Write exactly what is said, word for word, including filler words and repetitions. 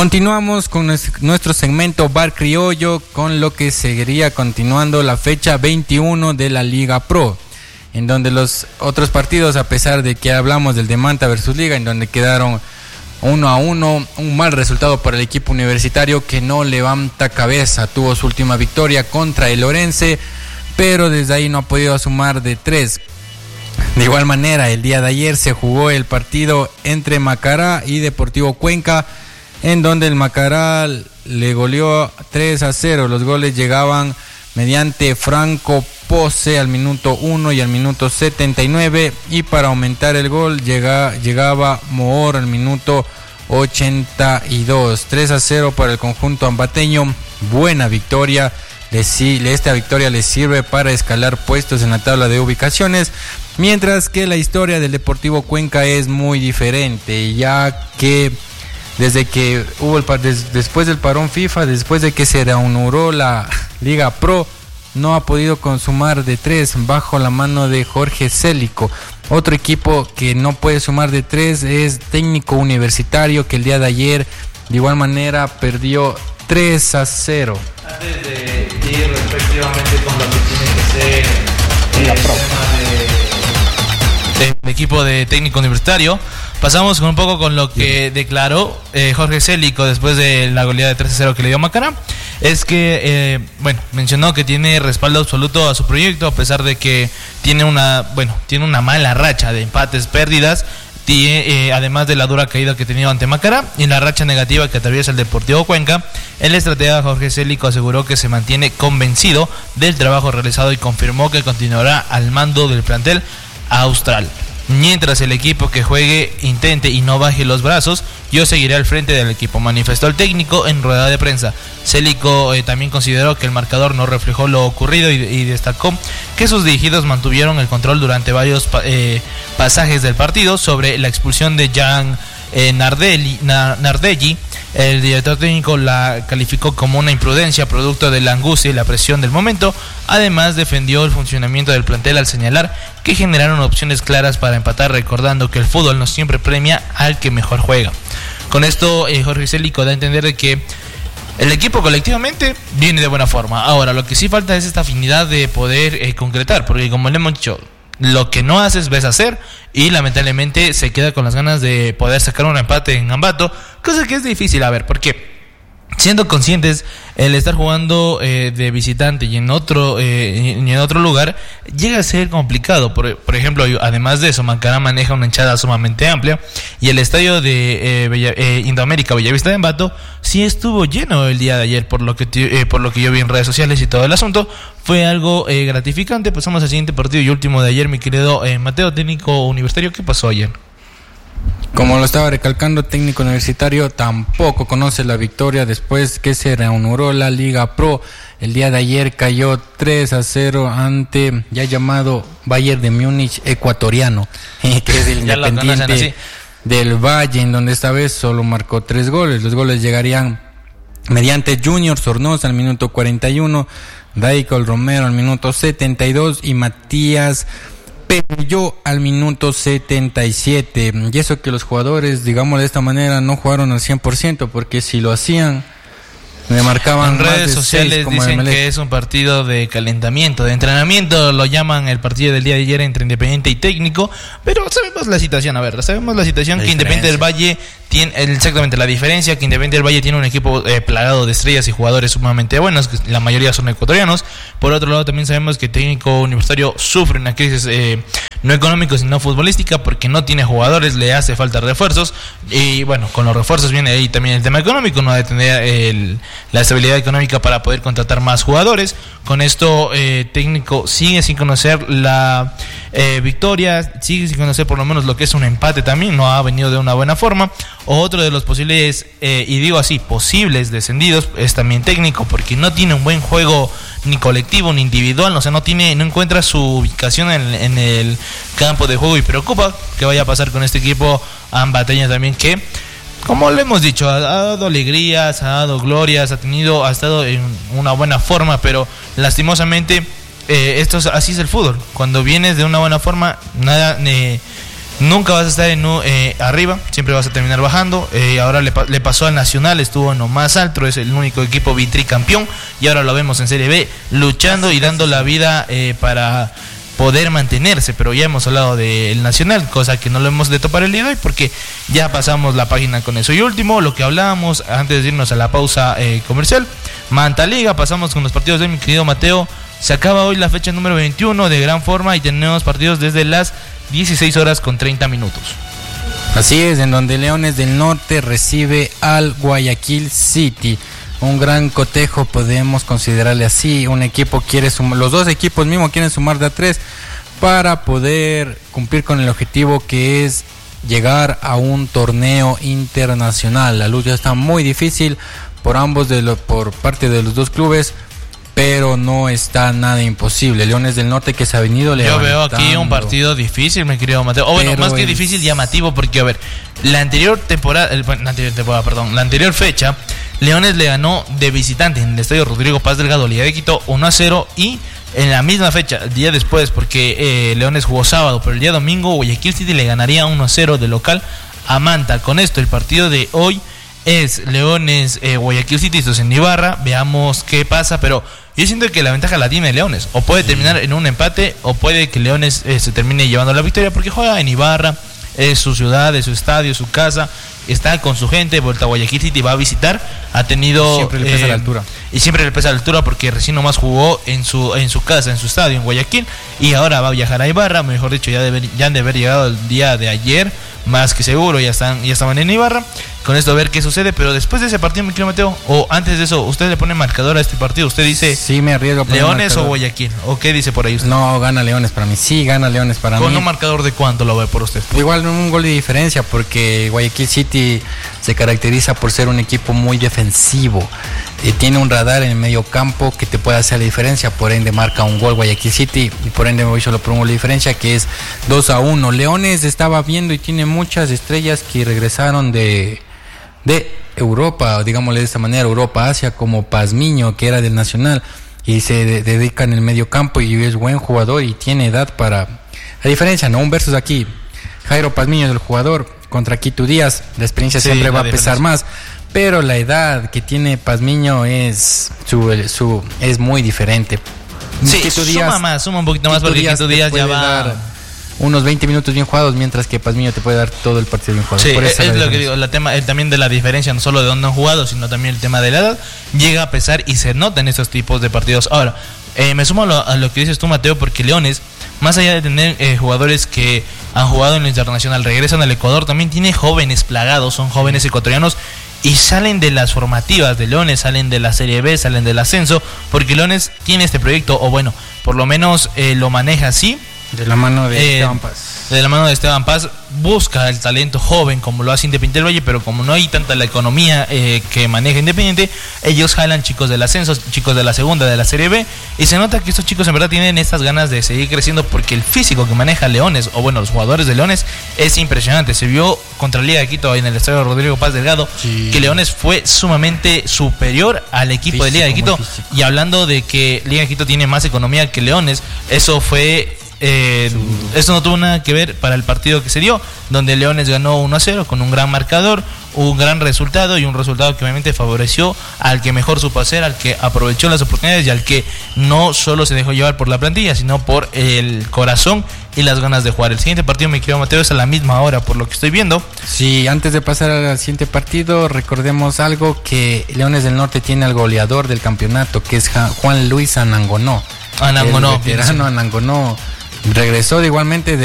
Continuamos con nuestro segmento Bar Criollo, con lo que seguiría continuando la fecha veintiuno de la Liga Pro, en donde los otros partidos, a pesar de que hablamos del de Manta versus Liga, en donde quedaron uno a uno, un mal resultado para el equipo universitario que no levanta cabeza. Tuvo su última victoria contra el Orense, pero desde ahí no ha podido sumar de tres. De igual manera, el día de ayer se jugó el partido entre Macará y Deportivo Cuenca, en donde el Macará le goleó tres a cero. Los goles llegaban mediante Franco Pose al minuto uno y al minuto setenta y nueve, y para aumentar el gol llega, llegaba Moor al minuto ochenta y dos. tres a cero para el conjunto ambateño. Buena victoria. Esta victoria les sirve para escalar puestos en la tabla de ubicaciones, mientras que la historia del Deportivo Cuenca es muy diferente, ya que desde que hubo el des, después del parón FIFA, después de que se reanudó la Liga Pro, no ha podido consumar de tres bajo la mano de Jorge Célico. Otro equipo que no puede sumar de tres es Técnico Universitario, que el día de ayer de igual manera perdió tres a cero. Antes de ir respectivamente con lo que tiene que ser eh, la Pro del equipo de Técnico Universitario, pasamos con un poco con lo que declaró eh, Jorge Célico después de la goleada de tres a cero que le dio Macará. Es que, eh, bueno, mencionó que tiene respaldo absoluto a su proyecto, a pesar de que tiene una, bueno, tiene una mala racha de empates, pérdidas, tiene, eh, además de la dura caída que ha tenido ante Macará y la racha negativa que atraviesa el Deportivo Cuenca. El estratega Jorge Célico aseguró que se mantiene convencido del trabajo realizado y confirmó que continuará al mando del plantel austral. Mientras el equipo que juegue intente y no baje los brazos, yo seguiré al frente del equipo, manifestó el técnico en rueda de prensa. Célico eh, también consideró que el marcador no reflejó lo ocurrido y, y destacó que sus dirigidos mantuvieron el control durante varios eh, pasajes del partido. Sobre la expulsión de Jan eh, Nardelli, Na, Nardelli, el director técnico la calificó como una imprudencia producto de la angustia y la presión del momento. Además, defendió el funcionamiento del plantel al señalar que generaron opciones claras para empatar, recordando que el fútbol no siempre premia al que mejor juega. Con esto, eh, Jorge Célico da a entender de que el equipo colectivamente viene de buena forma. Ahora, lo que sí falta es esta afinidad de poder eh, concretar, porque como le hemos dicho, lo que no haces ves hacer, y lamentablemente se queda con las ganas de poder sacar un empate en Ambato, cosa que es difícil. A ver, ¿por qué? Siendo conscientes, el estar jugando eh, de visitante y en otro eh, y en otro lugar llega a ser complicado. Por, por ejemplo, además de eso, Macará maneja una hinchada sumamente amplia, y el estadio de eh, Bella, eh, Indoamérica Bellavista de Ambato sí estuvo lleno el día de ayer, por lo que eh, por lo que yo vi en redes sociales y todo el asunto. Fue algo eh, gratificante. Pasamos al siguiente partido y último de ayer, mi querido eh, Mateo, Técnico Universitario. ¿Qué pasó ayer? Como lo estaba recalcando, Técnico Universitario tampoco conoce la victoria después que se reanudó la Liga Pro. El día de ayer cayó tres a cero ante ya llamado Bayern de Múnich ecuatoriano, que es el Independiente del Valle, en donde esta vez solo marcó tres goles. Los goles llegarían mediante Junior Sornosa al minuto cuarenta y uno, Daicol Romero al minuto setenta y dos y Matías Perelló al minuto setenta y siete. Y eso que los jugadores, digamos de esta manera, no jugaron al cien por ciento, porque si lo hacían, me marcaban. En redes sociales dicen que es un partido de calentamiento, de entrenamiento, lo llaman el partido del día de ayer entre Independiente y Técnico, pero sabemos la situación, a ver, sabemos la situación la que Independiente del Valle tiene, exactamente la diferencia, que Independiente del Valle tiene un equipo eh, plagado de estrellas y jugadores sumamente buenos, que la mayoría son ecuatorianos. Por otro lado, también sabemos que Técnico Universitario sufre una crisis eh, no económica, sino futbolística, porque no tiene jugadores, le hace falta refuerzos, y bueno, con los refuerzos viene ahí también el tema económico, no ha de tener el, la estabilidad económica para poder contratar más jugadores. Con esto, eh, Técnico sigue sin conocer la eh, victoria, sigue sin conocer por lo menos lo que es un empate también, no ha venido de una buena forma. Otro de los posibles, eh, y digo así, posibles descendidos es también Técnico, porque no tiene un buen juego ni colectivo ni individual, o sea, no tiene, no encuentra su ubicación en, en el campo de juego, y preocupa que vaya a pasar con este equipo ambateño también, que, como le hemos dicho, ha, ha dado alegrías, ha dado glorias, ha tenido, ha estado en una buena forma, pero lastimosamente eh, esto es, así es el fútbol. Cuando vienes de una buena forma, nada, eh, Nunca vas a estar en eh, arriba, siempre vas a terminar bajando. Eh, ahora le, le pasó al Nacional, estuvo en lo más alto, es el único equipo vitricampeón. Y ahora lo vemos en Serie B, luchando y dando la vida eh, para poder mantenerse. Pero ya hemos hablado del Nacional, cosa que no lo hemos de topar el día de hoy, porque ya pasamos la página con eso. Y último, lo que hablábamos antes de irnos a la pausa eh, comercial, Manta Liga, pasamos con los partidos de mi querido Mateo. Se acaba hoy la fecha número veintiuno de gran forma y tenemos partidos desde las dieciséis horas con treinta minutos. Así es, en donde Leones del Norte recibe al Guayaquil City. Un gran cotejo, podemos considerarle así. Un equipo quiere sumar, los dos equipos mismos quieren sumar de a tres para poder cumplir con el objetivo que es llegar a un torneo internacional. La lucha está muy difícil por ambos de lo, por parte de los dos clubes, pero no está nada imposible. Leones del Norte que se ha venido levantando. Yo veo aquí un partido difícil, mi querido Mateo. O bueno, pero más que es... difícil, llamativo, porque a ver, la anterior temporada, el, la anterior temporada, perdón, la anterior fecha, Leones le ganó de visitante en el estadio Rodrigo Paz Delgado, Liga de Quito, uno a cero, y en la misma fecha, el día después, porque eh, Leones jugó sábado, pero el día domingo Guayaquil City le ganaría uno a cero de local a Manta. Con esto, el partido de hoy es Leones eh, Guayaquil City, esto es en Ibarra. Veamos qué pasa, pero yo siento que la ventaja la tiene Leones. O puede terminar en un empate, o puede que Leones eh, se termine llevando la victoria, porque juega en Ibarra, es su ciudad, es su estadio, su casa, está con su gente. Vuelta a Guayaquil City, va a visitar, ha tenido... Siempre le pesa eh, la altura. Y siempre le pesa la altura porque recién nomás jugó en su en su casa, en su estadio, en Guayaquil, y ahora va a viajar a Ibarra. Mejor dicho, ya, debe, ya han de haber llegado el día de ayer, más que seguro, ya están ya estaban en Ibarra. Con esto a ver qué sucede, pero después de ese partido, mi querido Mateo, o antes de eso, ¿usted le pone marcador a este partido? ¿Usted dice sí, me arriesgo a poner Leones marcador. O Guayaquil? ¿O qué dice por ahí usted? No, gana Leones para mí, sí, gana Leones para ¿Con mí. ¿Con un marcador de cuánto lo ve por usted? Igual un gol de diferencia, porque Guayaquil City se caracteriza por ser un equipo muy defensivo. Eh, tiene un radar en el medio campo que te puede hacer la diferencia, por ende marca un gol Guayaquil City, y por ende me voy solo por un gol de diferencia, que es dos a uno. Leones estaba viendo y tiene muchas estrellas que regresaron de... de Europa, digámosle de esta manera, Europa, Asia, como Pazmiño, que era del Nacional, y se de- dedica en el medio campo y es buen jugador y tiene edad para... La diferencia, ¿no? Un versus aquí, Jairo Pazmiño es el jugador, contra Quito Díaz, la experiencia sí, siempre va a pesar más, pero la edad que tiene Pazmiño es, su, su, es muy diferente. Sí, Quito Díaz, suma más, suma un poquito más, porque Quito Díaz ya va... Dar unos veinte minutos bien jugados, mientras que Pazmiño te puede dar todo el partido bien jugado. Sí, Por eso es, es lo que digo, el tema el, también de la diferencia, no solo de dónde han jugado, sino también el tema de la edad, llega a pesar y se nota en estos tipos de partidos. Ahora, eh, me sumo a lo, a lo que dices tú, Mateo, porque Leones, más allá de tener eh, jugadores que han jugado en lo internacional, regresan al Ecuador, también tiene jóvenes plagados, son jóvenes ecuatorianos, y salen de las formativas de Leones, salen de la Serie B, salen del ascenso, porque Leones tiene este proyecto, o bueno, por lo menos eh, lo maneja así. De la mano de eh, Esteban Paz. De la mano de Esteban Paz, busca el talento joven como lo hace Independiente del Valle, pero como no hay tanta la economía eh, que maneja Independiente, ellos jalan chicos del ascenso, chicos de la segunda, de la Serie B, y se nota que estos chicos en verdad tienen estas ganas de seguir creciendo, porque el físico que maneja Leones, o bueno, los jugadores de Leones, es impresionante. Se vio contra Liga de Quito en el estadio Rodrigo Paz Delgado, sí, que Leones fue sumamente superior al equipo físico, de Liga de Quito, y hablando de que Liga de Quito tiene más economía que Leones, eso fue... Eh, esto no tuvo nada que ver para el partido que se dio, donde Leones ganó uno a cero con un gran marcador, un gran resultado, y un resultado que obviamente favoreció al que mejor supo hacer, al que aprovechó las oportunidades y al que no solo se dejó llevar por la plantilla, sino por el corazón y las ganas de jugar. El siguiente partido, mi querido Mateo, es a la misma hora, por lo que estoy viendo. Sí, antes de pasar al siguiente partido, recordemos algo, que Leones del Norte tiene al goleador del campeonato, que es Juan Luis Anangonó. Anangonó. El veterano Anangonó regresó de igualmente de